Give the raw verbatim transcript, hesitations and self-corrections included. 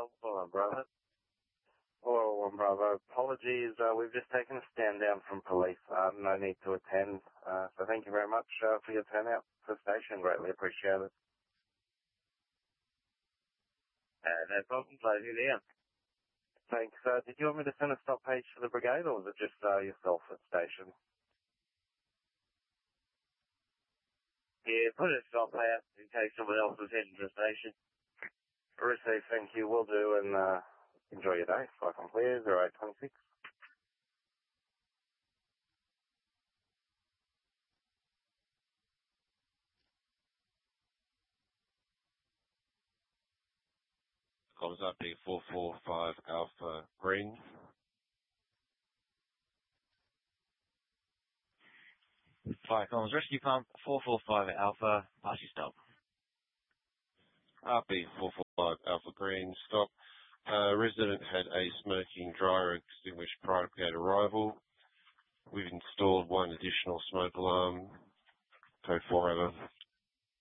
Hello, brother. Hello, one brother. Apologies, uh, we've just taken a stand down from police. Uh, no need to attend. Uh, so thank you very much uh, for your turnout for the station. Greatly appreciate it. Uh, no problem. Close you down. Thanks. Uh, did you want me to send a stop page to the brigade, or was it just uh, yourself at station? Yeah, put a stop out in case someone else is heading to the station. Receive, thank you. Will do, and uh, enjoy your day. Flight clear, zero eight twenty-six. Comms up being four four five Alpha Green. Fire comms, rescue pump, four four five Alpha, pass your stop. R B four four five Alpha Green, stop. Uh, resident had a smoking dryer extinguished prior to gate arrival. We've installed one additional smoke alarm. Code four over.